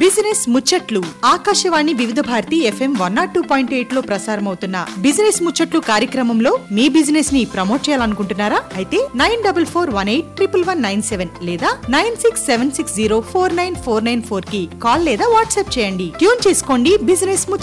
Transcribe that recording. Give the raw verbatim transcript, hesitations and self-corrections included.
Business ముచ్చట్లు ఆకాశవాణి వివిధ Bharati FM one not two point eight లో ప్రసారమవుతున్న బిజినెస్ ముచ్చట్లు కార్యక్రమంలో మీ బిజినెస్ ని ప్రమోట్ చేయాలనుకుంటున్నారా? అయితే nine double four one eight triple one nine seven లేదా nine six seven six zero four nine four nine four కి కాల్ లేదా వాట్సాప్ చేయండి. ట్యూన్ చేసుకోండి బిజినెస్ ముచ్చట్లు.